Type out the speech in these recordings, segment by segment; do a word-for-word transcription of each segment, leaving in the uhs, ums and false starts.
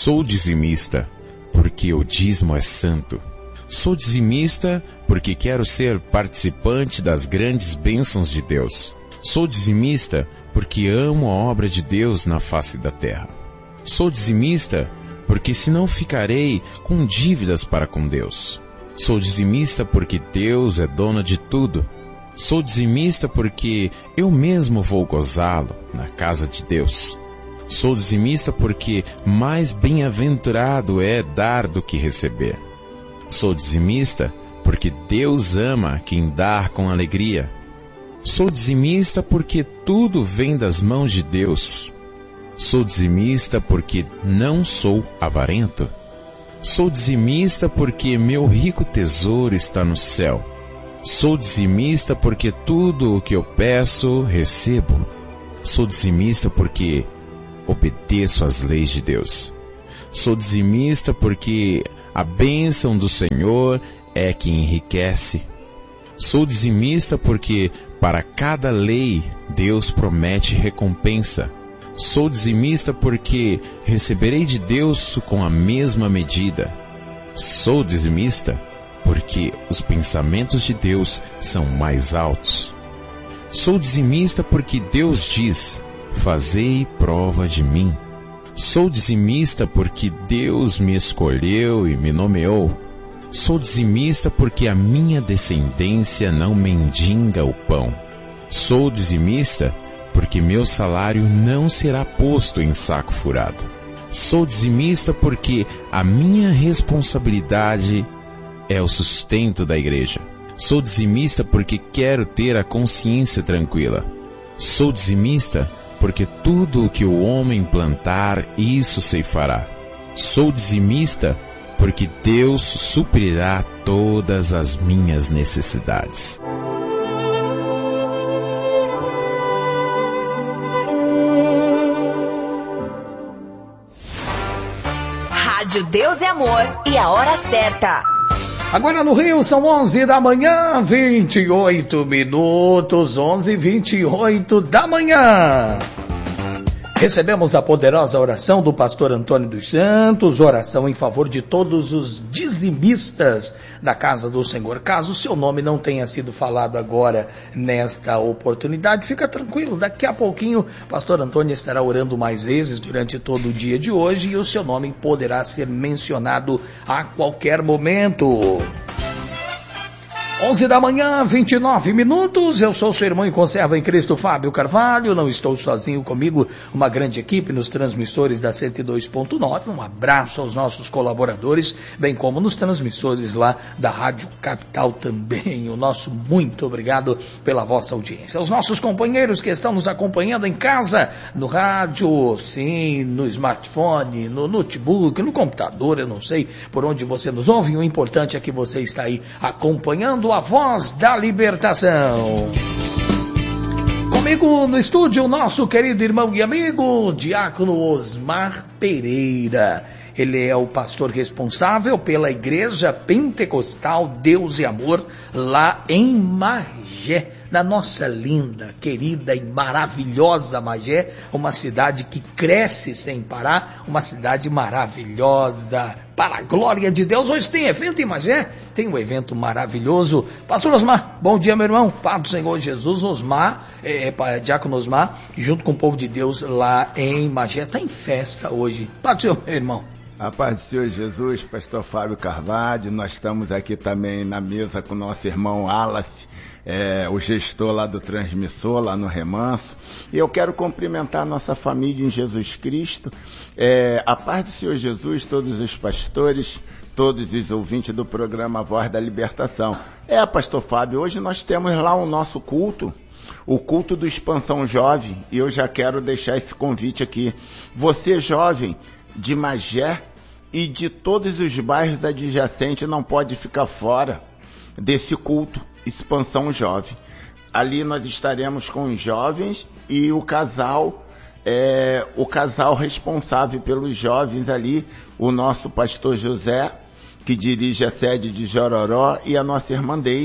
Sou dizimista porque o dízimo é santo. Sou dizimista porque quero ser participante das grandes bênçãos de Deus. Sou dizimista porque amo a obra de Deus na face da terra. Sou dizimista porque senão ficarei com dívidas para com Deus. Sou dizimista porque Deus é dono de tudo. Sou dizimista porque eu mesmo vou gozá-lo na casa de Deus. Sou dizimista porque mais bem-aventurado é dar do que receber. Sou dizimista porque Deus ama quem dá com alegria. Sou dizimista porque tudo vem das mãos de Deus. Sou dizimista porque não sou avarento. Sou dizimista porque meu rico tesouro está no céu. Sou dizimista porque tudo o que eu peço, recebo. Sou dizimista porque obedeço às leis de Deus. Sou dizimista porque a bênção do Senhor é que enriquece. Sou dizimista porque para cada lei Deus promete recompensa. Sou dizimista porque receberei de Deus com a mesma medida. Sou dizimista porque os pensamentos de Deus são mais altos. Sou dizimista porque Deus diz: fazei prova de mim. Sou dizimista porque Deus me escolheu e me nomeou. Sou dizimista porque a minha descendência não mendiga o pão. Sou dizimista porque meu salário não será posto em saco furado. Sou dizimista porque a minha responsabilidade é o sustento da igreja. Sou dizimista porque quero ter a consciência tranquila. Sou dizimista porque tudo o que o homem plantar, isso ceifará. Sou dizimista porque Deus suprirá todas as minhas necessidades. Rádio Deus é Amor e a hora certa. Agora no Rio são onze da manhã, vinte e oito minutos, onze e vinte e oito da manhã. Recebemos a poderosa oração do pastor Antônio dos Santos, oração em favor de todos os dizimistas da casa do Senhor. Caso o seu nome não tenha sido falado agora nesta oportunidade, fica tranquilo, daqui a pouquinho o pastor Antônio estará orando mais vezes durante todo o dia de hoje e o seu nome poderá ser mencionado a qualquer momento. onze da manhã, vinte e nove minutos, eu sou seu irmão e conserva em Cristo, Fábio Carvalho, não estou sozinho, comigo uma grande equipe nos transmissores da cento e dois ponto nove, um abraço aos nossos colaboradores, bem como nos transmissores lá da Rádio Capital também, o nosso muito obrigado pela vossa audiência. Os nossos companheiros que estão nos acompanhando em casa, no rádio, sim, no smartphone, no notebook, no computador, eu não sei por onde você nos ouve, o importante é que você está aí acompanhando a voz da libertação. Comigo no estúdio, o nosso querido irmão e amigo, Diácono Osmar Pereira. Ele é o pastor responsável pela Igreja Pentecostal Deus e Amor, lá em Magé, na nossa linda, querida e maravilhosa Magé, uma cidade que cresce sem parar, uma cidade maravilhosa, para a glória de Deus. Hoje tem evento em Magé, tem um evento maravilhoso. Pastor Osmar, bom dia, meu irmão, Pai do Senhor Jesus. Osmar, é, é, Diácono Osmar, junto com o povo de Deus lá em Magé, está em festa hoje. Pai do Senhor, meu irmão. A paz do Senhor Jesus, pastor Fábio Carvalho, nós estamos aqui também na mesa com o nosso irmão Wallace, é, o gestor lá do transmissor, lá no Remanso, e eu quero cumprimentar a nossa família em Jesus Cristo, é, a paz do Senhor Jesus, todos os pastores, todos os ouvintes do programa Voz da Libertação. É, pastor Fábio, hoje nós temos lá o nosso culto, o culto do Expansão Jovem, e eu já quero deixar esse convite aqui. Você, jovem, de Magé e de todos os bairros adjacentes, não pode ficar fora desse culto Expansão Jovem. Ali nós estaremos com os jovens e o casal, é, o casal responsável pelos jovens ali, o nosso pastor José, que dirige a sede de Jororó, e a nossa irmã Deise.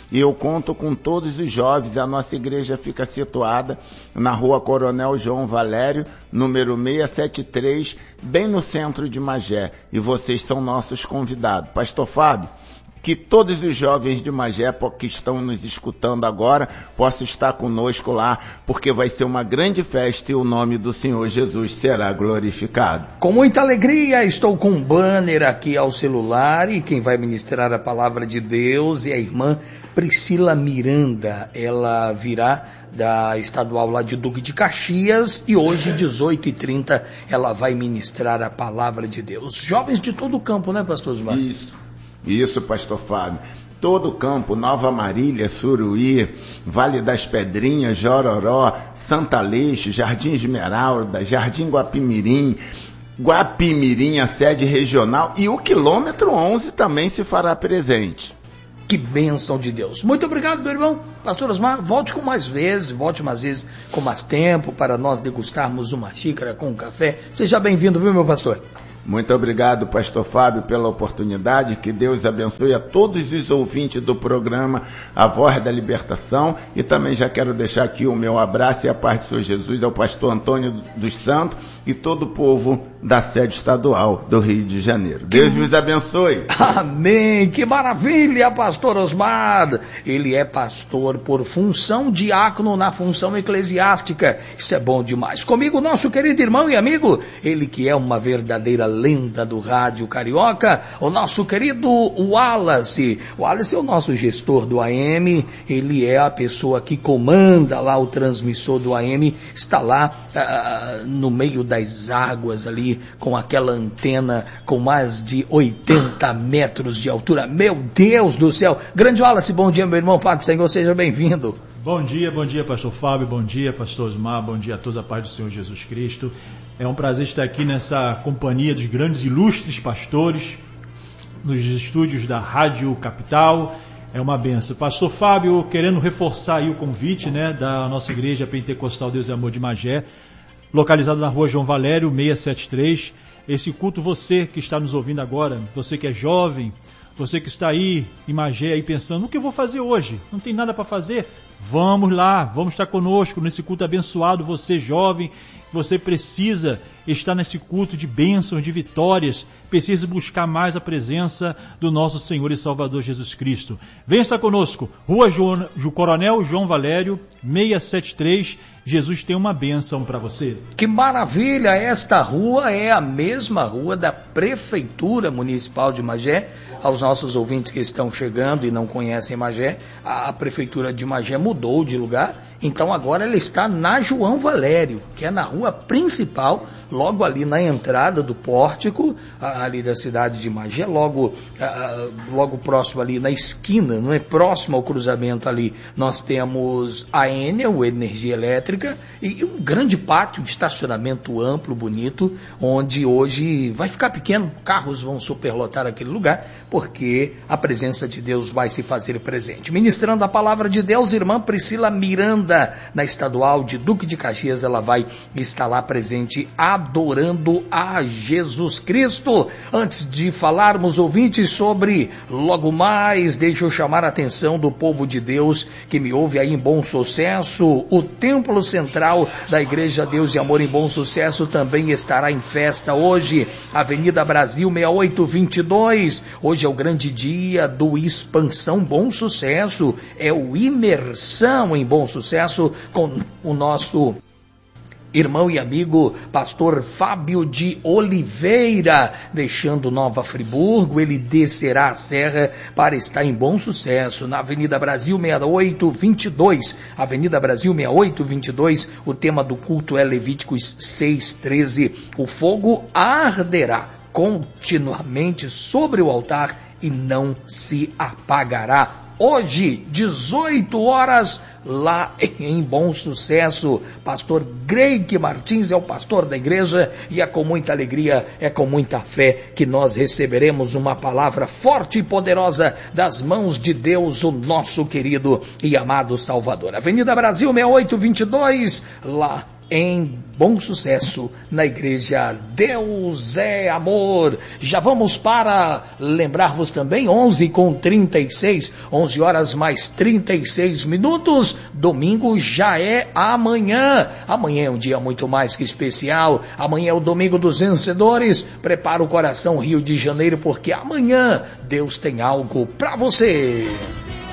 e eu conto com todos os jovens. A nossa igreja fica situada na rua Coronel João Valério, número seiscentos e setenta e três, bem no centro de Magé, e vocês são nossos convidados. Pastor Fábio, que todos os jovens de Magé que estão nos escutando agora possam estar conosco lá, porque vai ser uma grande festa e o nome do Senhor Jesus será glorificado. Com muita alegria, estou com um banner aqui ao celular e quem vai ministrar a palavra de Deus é a irmã Priscila Miranda. Ela virá da estadual lá de Duque de Caxias e hoje, dezoito e trinta, ela vai ministrar a palavra de Deus. Jovens de todo o campo, né, pastor Osmar? Isso. Isso, pastor Fábio. Todo o campo, Nova Marília, Suruí, Vale das Pedrinhas, Jororó, Santa Aleixo, Jardim Esmeralda, Jardim Guapimirim, Guapimirim, a sede regional, e o quilômetro onze também se fará presente. Que bênção de Deus. Muito obrigado, meu irmão. Pastor Osmar, volte com mais vezes, volte mais vezes com mais tempo para nós degustarmos uma xícara com café. Seja bem-vindo, viu, meu pastor? Muito obrigado, pastor Fábio, pela oportunidade. Que Deus abençoe a todos os ouvintes do programa A Voz da Libertação. E também já quero deixar aqui o meu abraço e a paz do Senhor Jesus ao pastor Antônio dos Santos e todo o povo da sede estadual do Rio de Janeiro. Deus vos abençoe. Amém. Que maravilha, pastor Osmar. Ele é pastor por função, diácono na função eclesiástica. Isso é bom demais. Comigo, nosso querido irmão e amigo, ele que é uma verdadeira lenda do rádio carioca, o nosso querido Wallace. O Wallace é o nosso gestor do A M, ele é a pessoa que comanda lá o transmissor do A M, está lá uh, no meio das águas ali, com aquela antena com mais de oitenta metros de altura. Meu Deus do céu! Grande Wallace, bom dia, meu irmão, Pai do Senhor, seja bem-vindo. Bom dia, bom dia, pastor Fábio, bom dia, pastor Osmar, bom dia a todos, a paz do Senhor Jesus Cristo. É um prazer estar aqui nessa companhia dos grandes ilustres pastores, nos estúdios da Rádio Capital. É uma benção. Pastor Fábio, querendo reforçar aí o convite, né, da nossa igreja Pentecostal Deus e Amor de Magé, localizado na rua João Valério, seiscentos e setenta e três. Esse culto, você que está nos ouvindo agora, você que é jovem, você que está aí em Magé aí pensando, o que eu vou fazer hoje? Não tem nada para fazer? Vamos lá, vamos estar conosco nesse culto abençoado. Você jovem, você precisa estar nesse culto de bênçãos, de vitórias, precisa buscar mais a presença do nosso Senhor e Salvador Jesus Cristo. Venha estar conosco, Rua João, Coronel João Valério, seiscentos e setenta e três. Jesus tem uma bênção para você. Que maravilha! Esta rua é a mesma rua da Prefeitura Municipal de Magé. Aos nossos ouvintes que estão chegando e não conhecem Magé, a Prefeitura de Magé mudou de lugar, então agora ela está na João Valério, que é na rua principal, logo ali na entrada do pórtico, ali da cidade de Magé, logo, logo próximo ali na esquina, não é próximo ao cruzamento ali, nós temos a Enel, Energia Elétrica, e um grande pátio, um estacionamento amplo, bonito, onde hoje vai ficar pequeno, carros vão superlotar aquele lugar, porque a presença de Deus vai se fazer presente. Ministrando a palavra de Deus, irmã Priscila Miranda, na estadual de Duque de Caxias, ela vai estar lá presente, adorando a Jesus Cristo. Antes de falarmos, ouvintes, sobre logo mais, deixa eu chamar a atenção do povo de Deus que me ouve aí em Bom Sucesso. O Templo Central da Igreja Deus e Amor em Bom Sucesso também estará em festa hoje, Avenida Brasil sessenta e oito vinte e dois. Hoje é o grande dia do Expansão Bom Sucesso, é o Imersão em Bom Sucesso, com o nosso irmão e amigo pastor Fábio de Oliveira, deixando Nova Friburgo, ele descerá a serra para estar em Bom Sucesso, na Avenida Brasil sessenta e oito vinte e dois, Avenida Brasil sessenta e oito vinte e dois, o tema do culto é Levíticos seis, treze, o fogo arderá continuamente sobre o altar e não se apagará. Hoje, dezoito horas, lá em Bom Sucesso, pastor Greig Martins é o pastor da igreja e é com muita alegria, é com muita fé que nós receberemos uma palavra forte e poderosa das mãos de Deus, o nosso querido e amado Salvador. Avenida Brasil sessenta e oito vinte e dois, lá em bom sucesso na igreja Deus é Amor. Já vamos para lembrar-vos também, onze com trinta e seis, onze horas mais trinta e seis minutos, domingo já é amanhã. Amanhã é um dia muito mais que especial, amanhã é o domingo dos vencedores. Prepara o coração, Rio de Janeiro, porque amanhã Deus tem algo para você.